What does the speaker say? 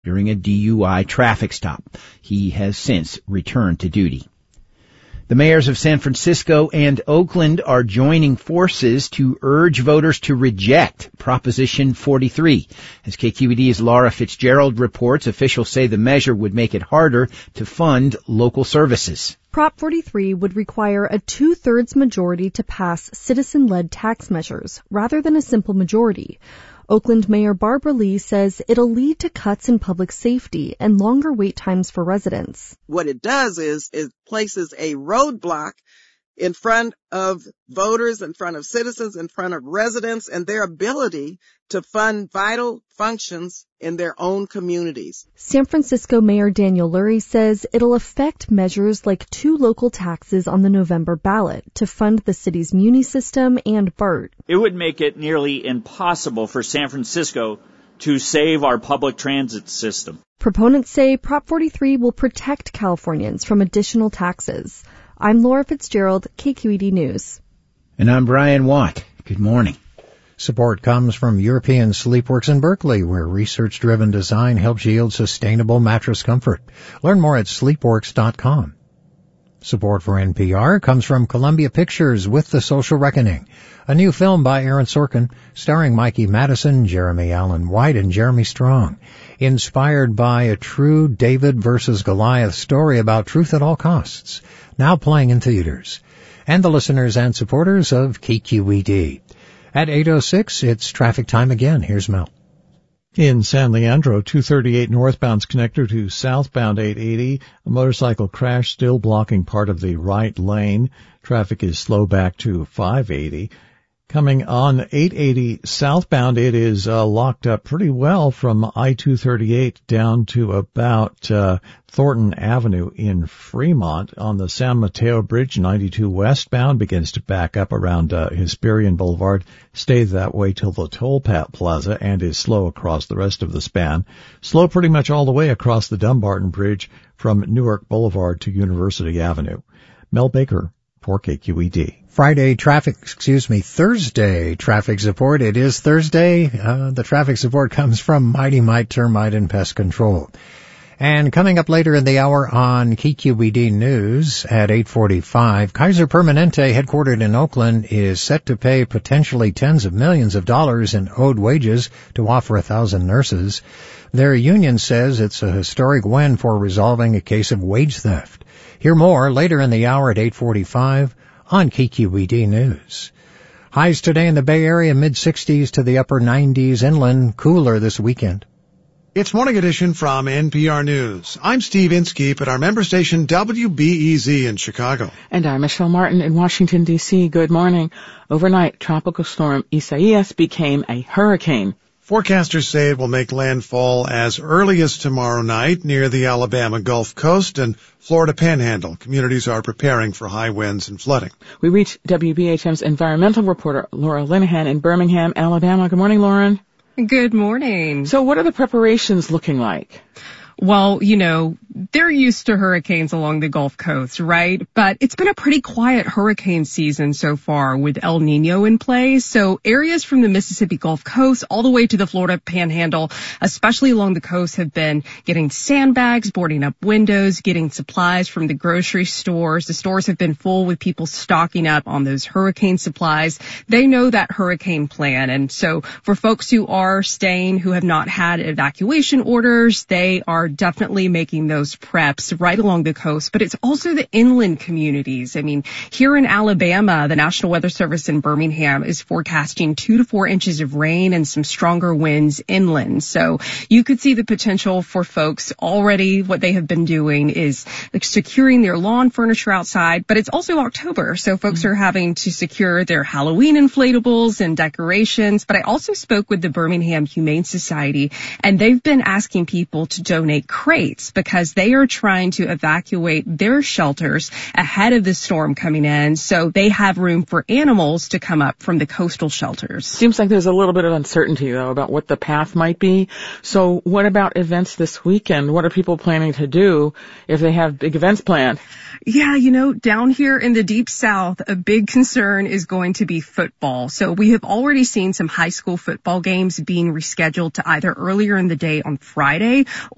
during a DUI traffic stop. He has since returned to duty. The mayors of San Francisco and Oakland are joining forces to urge voters to reject Proposition 43. As KQED's Laura Fitzgerald reports, officials say the measure would make it harder to fund local services. Prop 43 would require a 2/3 majority to pass citizen-led tax measures, rather than a simple majority. Oakland Mayor Barbara Lee says it'll lead to cuts in public safety and longer wait times for residents. What it does is it places a roadblock in front of voters, in front of citizens, in front of residents, and their ability to fund vital functions in their own communities. San Francisco Mayor Daniel Lurie says it'll affect measures like 2 local taxes on the November ballot to fund the city's muni system and BART. It would make it nearly impossible for San Francisco to save our public transit system. Proponents say Prop 43 will protect Californians from additional taxes. I'm Laura Fitzgerald, KQED News. And I'm Brian Watt. Good morning. Support comes from European Sleepworks in Berkeley, where research-driven design helps yield sustainable mattress comfort. Learn more at sleepworks.com. Support for NPR comes from Columbia Pictures with The Social Reckoning, a new film by Aaron Sorkin, starring Mikey Madison, Jeremy Allen White, and Jeremy Strong, inspired by a true David versus Goliath story about truth at all costs, now playing in theaters. And the listeners and supporters of KQED. At 8:06, it's traffic time again. Here's Mel. In San Leandro, 238 northbound's connector to southbound 880. A motorcycle crash still blocking part of the right lane. Traffic is slow back to 580. Coming on 880 southbound, it is locked up pretty well from I-238 down to about Thornton Avenue in Fremont. On the San Mateo Bridge, 92 westbound begins to back up around Hesperian Boulevard. Stays that way till the Toll Plaza and is slow across the rest of the span. Slow pretty much all the way across the Dumbarton Bridge from Newark Boulevard to University Avenue. Mel Baker for KQED. Thursday traffic support. It is Thursday. The traffic support comes from Mighty Mite Termite and Pest Control. And coming up later in the hour on KQED News at 8:45, Kaiser Permanente, headquartered in Oakland, is set to pay potentially tens of millions of dollars in owed wages to offer 1,000 nurses. Their union says it's a historic win for resolving a case of wage theft. Hear more later in the hour at 8:45 on KQED News. Highs today in the Bay Area, mid-60s to the upper 90s inland, cooler this weekend. It's Morning Edition from NPR News. I'm Steve Inskeep at our member station WBEZ in Chicago. And I'm Michelle Martin in Washington, D.C. Good morning. Overnight, Tropical Storm Isaias became a hurricane. Forecasters say it will make landfall as early as tomorrow night near the Alabama Gulf Coast and Florida Panhandle. Communities are preparing for high winds and flooding. We reach WBHM's environmental reporter Laura Linehan in Birmingham, Alabama. Good morning, Lauren. Good morning. So what are the preparations looking like? Well, they're used to hurricanes along the Gulf Coast, right? But it's been a pretty quiet hurricane season so far with El Nino in play. So areas from the Mississippi Gulf Coast all the way to the Florida Panhandle, especially along the coast, have been getting sandbags, boarding up windows, getting supplies from the grocery stores. The stores have been full with people stocking up on those hurricane supplies. They know that hurricane plan. And so for folks who are staying, who have not had evacuation orders, they are definitely making those preps right along the coast, but it's also the inland communities. I mean, here in Alabama, the National Weather Service in Birmingham is forecasting 2 to 4 inches of rain and some stronger winds inland. So you could see the potential for folks already. What they have been doing is securing their lawn furniture outside, but it's also October, so folks are having to secure their Halloween inflatables and decorations. But I also spoke with the Birmingham Humane Society, and they've been asking people to donate crates because they are trying to evacuate their shelters ahead of the storm coming in, so they have room for animals to come up from the coastal shelters. Seems like there's a little bit of uncertainty, though, about what the path might be. So what about events this weekend? What are people planning to do if they have big events planned? Yeah, down here in the Deep South, a big concern is going to be football. So we have already seen some high school football games being rescheduled to either earlier in the day on Friday